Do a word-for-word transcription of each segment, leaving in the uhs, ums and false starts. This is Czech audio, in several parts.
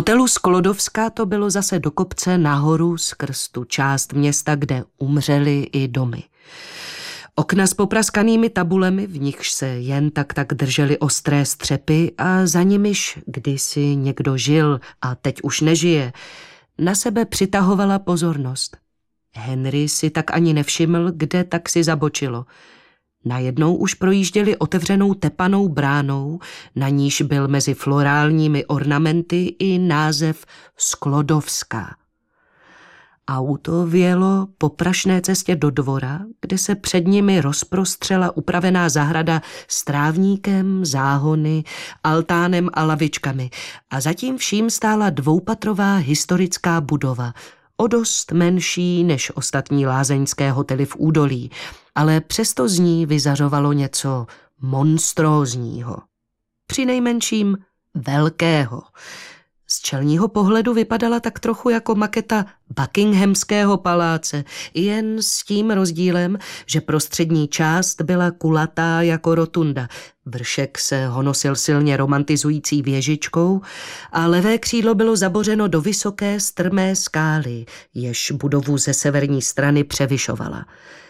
hotelu Sklodovska to bylo zase do kopce nahoru skrz tu část města, kde umřely i domy. Okna s popraskanými tabulemi, v nichž se jen tak tak držely ostré střepy a za nimiž kdysi někdo žil a teď už nežije, na sebe přitahovala pozornost. Henry si tak ani nevšiml, kde tak si zabočilo. Najednou už projížděli otevřenou tepanou bránou, na níž byl mezi florálními ornamenty i název Sklodovská. Auto vjelo po prašné cestě do dvora, kde se před nimi rozprostřela upravená zahrada s trávníkem, záhony, altánem a lavičkami a zatím vším stála dvoupatrová historická budova, o dost menší než ostatní lázeňské hotely v údolí, ale přesto z ní vyzařovalo něco monstrózního. Přinejmenším velkého. Z čelního pohledu vypadala tak trochu jako maketa Buckinghamského paláce, jen s tím rozdílem, že prostřední část byla kulatá jako rotunda. Vršek se honosil silně romantizující věžičkou a levé křídlo bylo zabořeno do vysoké strmé skály, jež budovu ze severní strany převyšovala.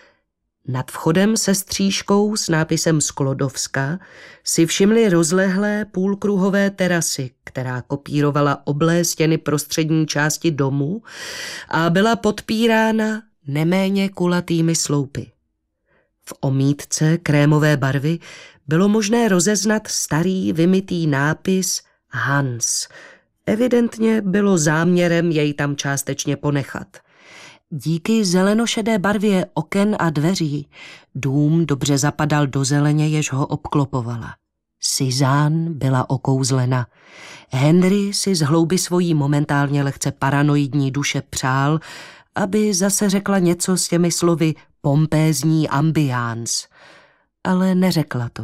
Nad vchodem se stříškou s nápisem Sklodovska si všimli rozlehlé půlkruhové terasy, která kopírovala oblé stěny prostřední části domu a byla podpírána neméně kulatými sloupy. V omítce krémové barvy bylo možné rozeznat starý vymytý nápis Hans. Evidentně bylo záměrem jej tam částečně ponechat. Díky zelenošedé barvě oken a dveří dům dobře zapadal do zeleně, jež ho obklopovala. Suzanne byla okouzlena. Henry si z hlouby svojí momentálně lehce paranoidní duše přál, aby zase řekla něco s těmi slovy pompézní ambiance, ale neřekla to.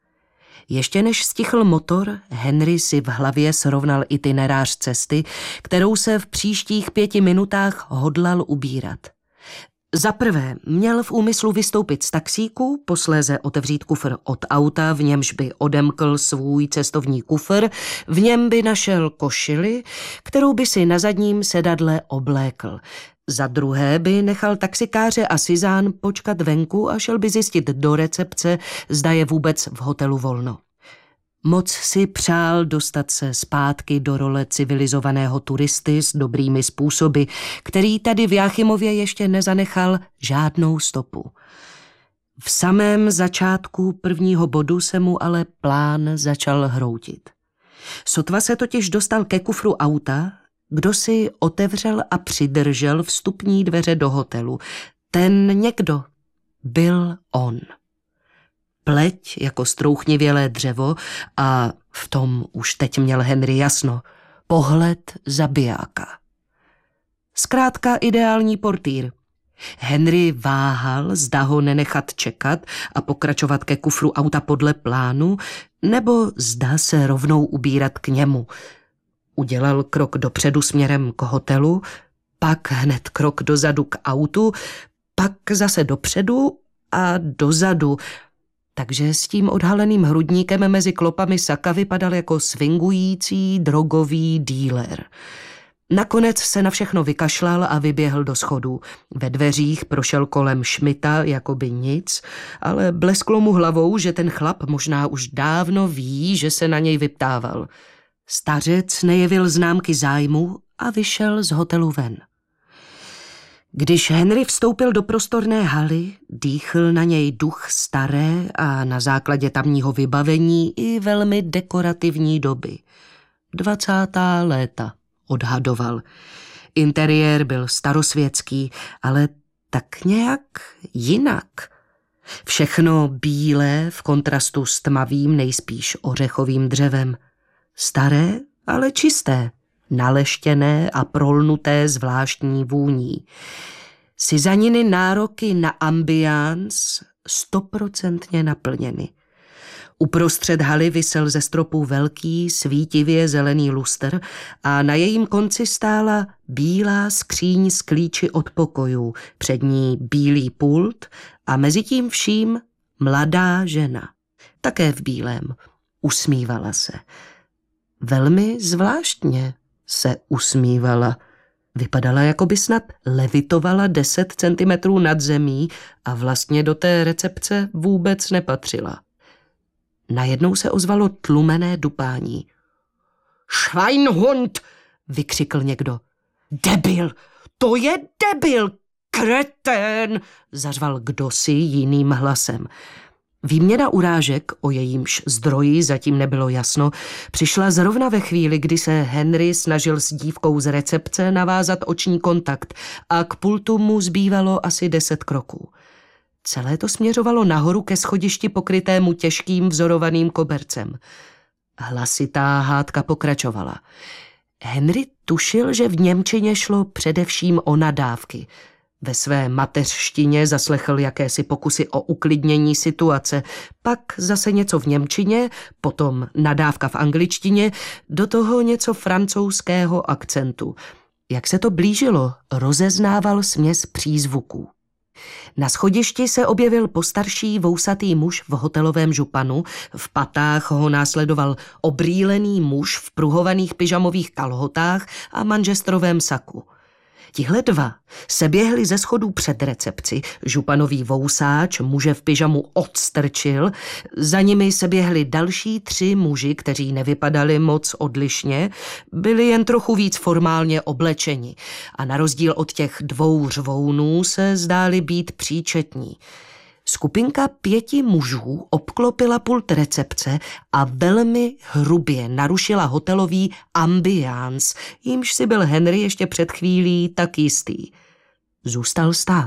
Ještě než stichl motor, Henry si v hlavě srovnal itinerář cesty, kterou se v příštích pěti minutách hodlal ubírat. Za prvé měl v úmyslu vystoupit z taxíku, posléze otevřít kufr od auta, v němž by odemkl svůj cestovní kufr, v něm by našel košili, kterou by si na zadním sedadle oblékl. Za druhé by nechal taxikáře a Suzanne počkat venku a šel by zjistit do recepce, zda je vůbec v hotelu volno. Moc si přál dostat se zpátky do role civilizovaného turisty s dobrými způsoby, který tady v Jáchymově ještě nezanechal žádnou stopu. V samém začátku prvního bodu se mu ale plán začal hroutit. Sotva se totiž dostal ke kufru auta, kdo si otevřel a přidržel vstupní dveře do hotelu. Ten někdo byl on. Pleť jako strouchnivělé dřevo a v tom už teď měl Henry jasno. Pohled zabijáka. Zkrátka ideální portýr. Henry váhal, zda ho nenechat čekat a pokračovat ke kufru auta podle plánu, nebo zda se rovnou ubírat k němu. Udělal krok dopředu směrem k hotelu, pak hned krok dozadu k autu, pak zase dopředu a dozadu. Takže s tím odhaleným hrudníkem mezi klopami saka vypadal jako swingující drogový díler. Nakonec se na všechno vykašlal a vyběhl do schodů. Ve dveřích prošel kolem Schmidta jakoby nic, ale blesklo mu hlavou, že ten chlap možná už dávno ví, že se na něj vyptával. Stařec nejevil známky zájmu a vyšel z hotelu ven. Když Henry vstoupil do prostorné haly, dýchl na něj duch staré a na základě tamního vybavení i velmi dekorativní doby. Dvacátá léta, odhadoval. Interiér byl starosvětský, ale tak nějak jinak. Všechno bílé v kontrastu s tmavým, nejspíš ořechovým dřevem. Staré, ale čisté, naleštěné a prolnuté zvláštní vůní. Suzanniny nároky na ambiance stoprocentně naplněny. Uprostřed haly visel ze stropu velký, svítivě zelený lustr a na jejím konci stála bílá skříň s klíči od pokojů, před ní bílý pult a mezi tím vším mladá žena. Také v bílém. Usmívala se. Velmi zvláštně, se usmívala. Vypadala, jako by snad levitovala deset centimetrů nad zemí a vlastně do té recepce vůbec nepatřila. Najednou se ozvalo tlumené dupání. Schweinhund, vykřikl někdo. Debil, to je debil, kretén, zařval kdosi jiným hlasem. Výměna urážek, o jejímž zdroji zatím nebylo jasno, přišla zrovna ve chvíli, kdy se Henry snažil s dívkou z recepce navázat oční kontakt a k pultu mu zbývalo asi deset kroků. Celé to směřovalo nahoru ke schodišti pokrytému těžkým vzorovaným kobercem. Hlasitá hádka pokračovala. Henry tušil, že v němčině šlo především o nadávky. Ve své mateřštině zaslechl jakési pokusy o uklidnění situace, pak zase něco v němčině, potom nadávka v angličtině, do toho něco francouzského akcentu. Jak se to blížilo, rozeznával směs přízvuků. Na schodišti se objevil postarší vousatý muž v hotelovém županu, v patách ho následoval obrýlený muž v pruhovaných pyžamových kalhotách a manžestrovém saku. Tihle dva se běhli ze schodů před recepci, županový vousáč muže v pyžamu odstrčil, za nimi se běhli další tři muži, kteří nevypadali moc odlišně, byli jen trochu víc formálně oblečeni a na rozdíl od těch dvou řvounů se zdáli být příčetní. Skupinka pěti mužů obklopila pult recepce a velmi hrubě narušila hotelový ambiance, jímž si byl Henry ještě před chvílí tak jistý. Zůstal stát.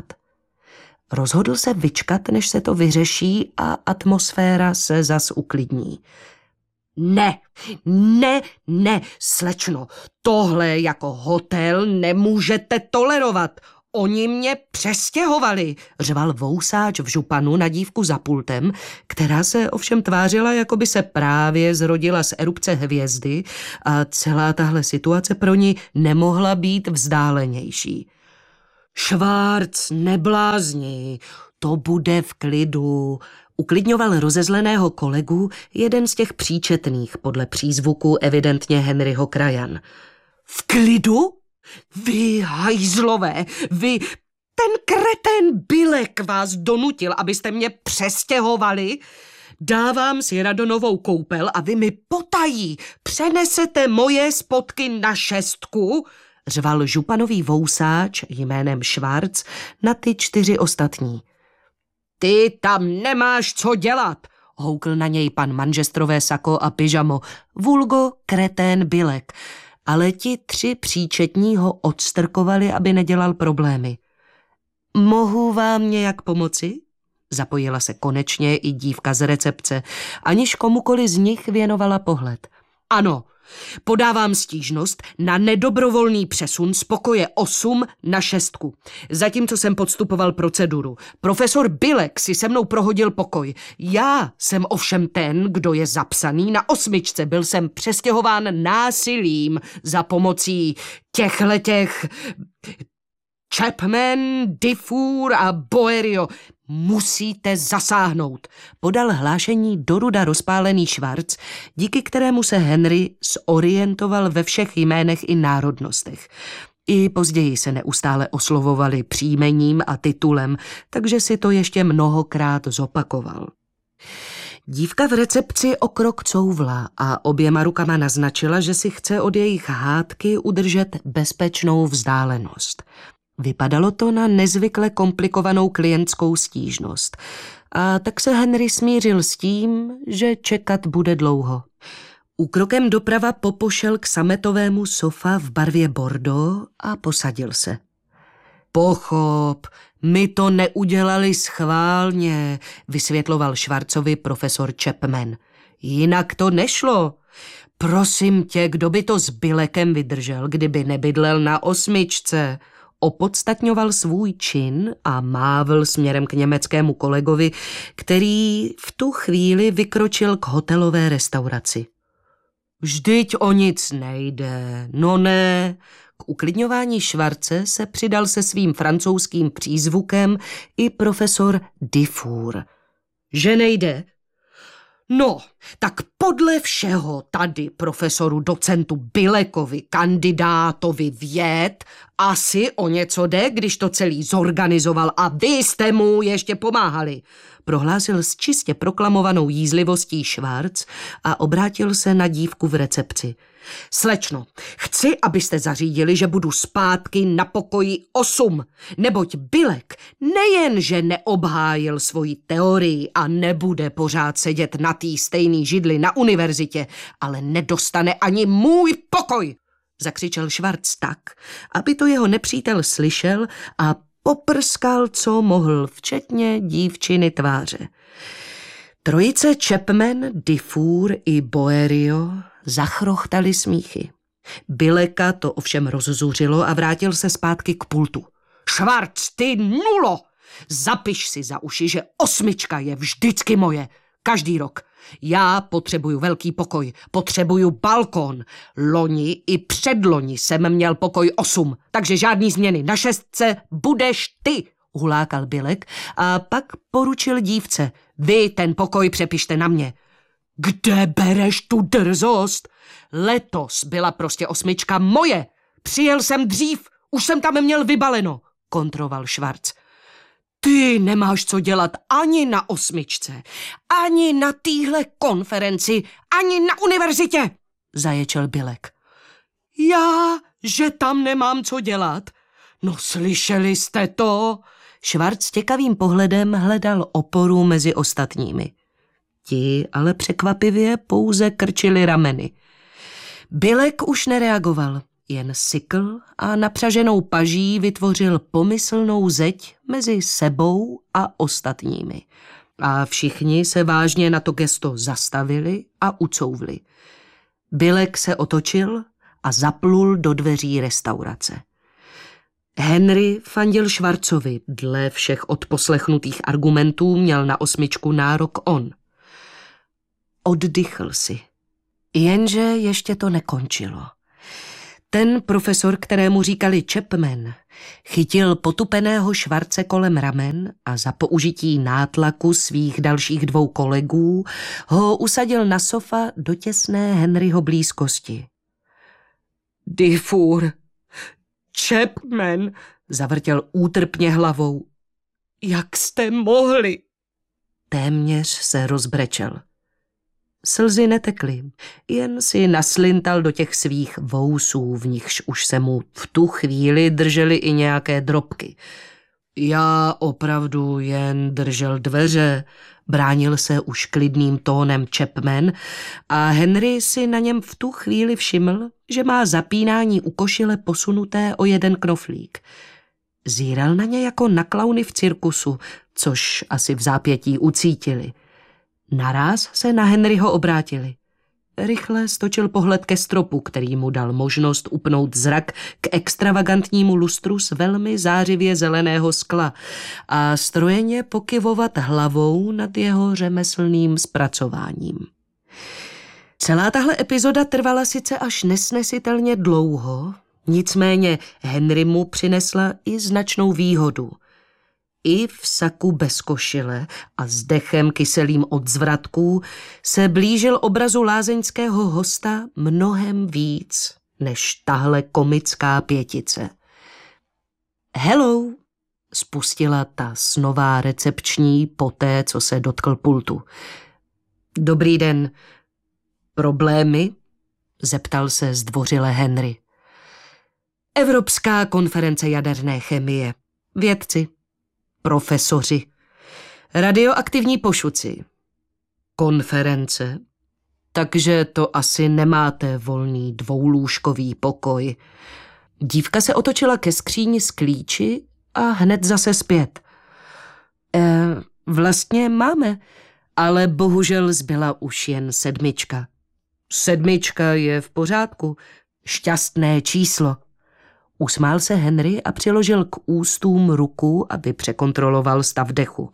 Rozhodl se vyčkat, než se to vyřeší a atmosféra se zas uklidní. Ne, ne, ne, slečno, tohle jako hotel nemůžete tolerovat. Oni mě přestěhovali, řval vousáč v županu na dívku za pultem, která se ovšem tvářila, jako by se právě zrodila z erupce hvězdy a celá tahle situace pro ní nemohla být vzdálenější. Schwarz, neblázni, to bude v klidu, uklidňoval rozezleného kolegu jeden z těch příčetných, podle přízvuku evidentně Henryho krajan. V klidu? Vy hajzlové, vy, ten kretén Bilek vás donutil, abyste mě přestěhovali? Dávám si Radonovou koupel a vy mi potají přenesete moje spotky na šestku, řval županový vousáč jménem Schwarz na ty čtyři ostatní. Ty tam nemáš co dělat, houkl na něj pan manžestrové sako a pyžamo, vulgo kretén Bilek. Ale ti tři příčetní ho odstrkovali, aby nedělal problémy. Mohu vám nějak pomoci? Zapojila se konečně i dívka z recepce, aniž komukoli z nich věnovala pohled. Ano, podávám stížnost na nedobrovolný přesun z pokoje osm na šestku. Zatímco jsem podstupoval proceduru. Profesor Bilek si se mnou prohodil pokoj. Já jsem ovšem ten, kdo je zapsaný na osmičce. Byl jsem přestěhován násilím za pomocí těchhletěch Chapman, Dufour a Boerio. Musíte zasáhnout, podal hlášení doruda rozpálený Schwarz, díky kterému se Henry zorientoval ve všech jménech i národnostech. I později se neustále oslovovali příjmením a titulem, takže si to ještě mnohokrát zopakoval. Dívka v recepci o krok couvla a oběma rukama naznačila, že si chce od jejich hádky udržet bezpečnou vzdálenost. Vypadalo to na nezvykle komplikovanou klientskou stížnost a tak se Henry smířil s tím, že čekat bude dlouho. Úkrokem doprava popošel k sametovému sofa v barvě bordeaux a posadil se. Pochop, my to neudělali schválně, vysvětloval Schwarzovi profesor Chapman. Jinak to nešlo. Prosím tě, kdo by to s Bilekem vydržel, kdyby nebydlel na osmičce? Opodstatňoval svůj čin a mávl směrem k německému kolegovi, který v tu chvíli vykročil k hotelové restauraci. Vždyť o nic nejde, no ne. K uklidňování Schwarze se přidal se svým francouzským přízvukem i profesor Dufour. Že nejde? No, Tak podle všeho tady profesoru docentu Bilekovi, kandidátovi věd, asi o něco jde, když to celý zorganizoval a vy jste mu ještě pomáhali, prohlásil s čistě proklamovanou jízlivostí Schwarz a obrátil se na dívku v recepci. Slečno, chci, abyste zařídili, že budu zpátky na pokoji osm, neboť Bilek nejen, že neobhájil svoji teorii a nebude pořád sedět na té stejné židli na univerzitě, ale nedostane ani můj pokoj, zakřičel Schwarz tak, aby to jeho nepřítel slyšel a poprskal, co mohl, včetně dívčiny tváře. Trojice Chapman, Dufour i Boerio zachrochtali smíchy. Bileka to ovšem rozzuřilo a vrátil se zpátky k pultu. Schwarz, ty nulo! Zapiš si za uši, že osmička je vždycky moje. Každý rok. Já potřebuju velký pokoj, potřebuju balkón. Loni i předloni jsem měl pokoj osm, takže žádný změny. Na šestce budeš ty, ulákal Bilek a pak poručil dívce. Vy ten pokoj přepište na mě. Kde bereš tu drzost? Letos byla prostě osmička moje. Přijel jsem dřív, už jsem tam měl vybaleno, kontroval Schwarz. Ty nemáš co dělat ani na osmičce, ani na téhle konferenci, ani na univerzitě, zaječel Bilek. Já, že tam nemám co dělat? No slyšeli jste to? Schwarz těkavým pohledem hledal oporu mezi ostatními. Ti ale překvapivě pouze krčili rameny. Bilek už nereagoval, jen sykl a napřaženou paží vytvořil pomyslnou zeď mezi sebou a ostatními. A všichni se vážně na to gesto zastavili a ucouvli. Bilek se otočil a zaplul do dveří restaurace. Henry fandil Schwarzovi, dle všech odposlechnutých argumentů měl na osmičku nárok on. Oddychl si. Jenže ještě to nekončilo. Ten profesor, kterému říkali Chapman, chytil potupeného Schwarze kolem ramen a za použití nátlaku svých dalších dvou kolegů ho usadil na sofa do těsné Henryho blízkosti. Dufour, Chapman, zavrtěl útrpně hlavou. Jak jste mohli? Téměř se rozbrečel. Slzy netekly, jen si naslintal do těch svých vousů, v nichž už se mu v tu chvíli držely i nějaké drobky. Já opravdu jen držel dveře, bránil se už klidným tónem Chapman a Henry si na něm v tu chvíli všiml, že má zapínání u košile posunuté o jeden knoflík. Zíral na ně jako na klauny v cirkusu, což asi v zápětí ucítili. Naráz se na Henryho obrátili. Rychle stočil pohled ke stropu, který mu dal možnost upnout zrak k extravagantnímu lustru z velmi zářivě zeleného skla a strojeně pokyvovat hlavou nad jeho řemeslným zpracováním. Celá tahle epizoda trvala sice až nesnesitelně dlouho, nicméně Henry mu přinesla i značnou výhodu. I v saku bez košile a s dechem kyselým od zvratků se blížil obrazu lázeňského hosta mnohem víc než tahle komická pětice. Hello, spustila ta snová recepční poté, co se dotkl pultu. Dobrý den. Problémy? Zeptal se zdvořile Henry. Evropská konference jaderné chemie. Vědci. Profesoři. Radioaktivní pošuci. Konference. Takže to asi nemáte volný dvoulůžkový pokoj. Dívka se otočila ke skříni s klíči a hned zase zpět. E, vlastně máme, ale bohužel zbyla už jen sedmička. Sedmička je v pořádku. Šťastné číslo. Usmál se Henry a přiložil k ústům ruku, aby překontroloval stav dechu.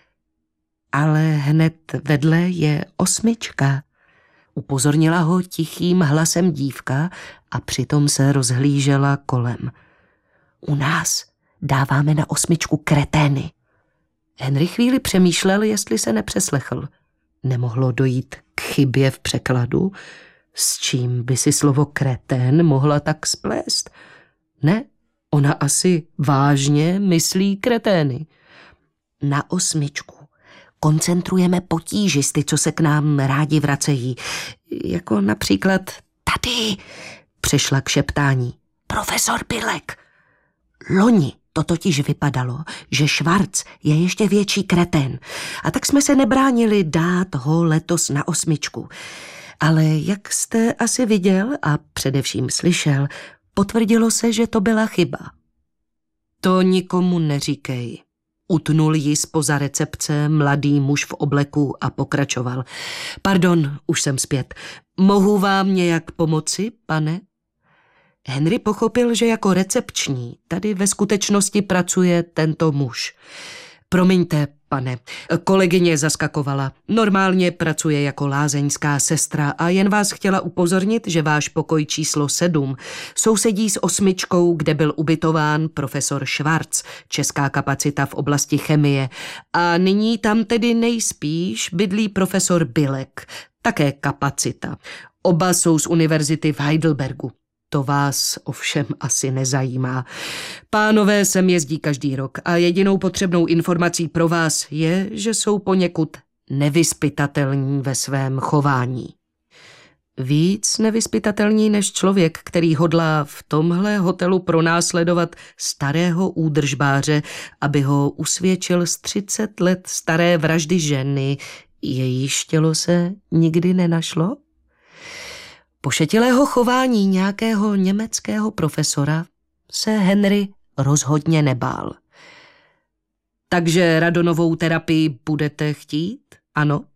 Ale hned vedle je osmička. Upozornila ho tichým hlasem dívka a přitom se rozhlížela kolem. U nás dáváme na osmičku kretény. Henry chvíli přemýšlel, jestli se nepřeslechl. Nemohlo dojít k chybě v překladu? S čím by si slovo kretén mohla tak splést? Ne, ona asi vážně myslí kretény. Na osmičku koncentrujeme potížisty, co se k nám rádi vracejí. Jako například tady, přešla k šeptání. Profesor Bilek. Loni to totiž vypadalo, že Schwarz je ještě větší kretén. A tak jsme se nebránili dát ho letos na osmičku. Ale jak jste asi viděl a především slyšel, potvrdilo se, že to byla chyba. To nikomu neříkej. Utnul ji zpoza recepce mladý muž v obleku a pokračoval. Pardon, už jsem zpět. Mohu vám nějak pomoci, pane? Henry pochopil, že jako recepční tady ve skutečnosti pracuje tento muž. Promiňte, pane, kolegyně zaskakovala. Normálně pracuje jako lázeňská sestra a jen vás chtěla upozornit, že váš pokoj číslo sedm sousedí s osmičkou, kde byl ubytován profesor Schwarz, česká kapacita v oblasti chemie. A nyní tam tedy nejspíš bydlí profesor Bilek, také kapacita. Oba jsou z univerzity v Heidelbergu. To vás ovšem asi nezajímá. Pánové sem jezdí každý rok a jedinou potřebnou informací pro vás je, že jsou poněkud nevyzpytatelní ve svém chování. Víc nevyzpytatelní než člověk, který hodlá v tomhle hotelu pronásledovat starého údržbáře, aby ho usvědčil z třicet let staré vraždy ženy, jejíž tělo se nikdy nenašlo? Pošetilého chování nějakého německého profesora se Henry rozhodně nebál. Takže radonovou terapii budete chtít? Ano?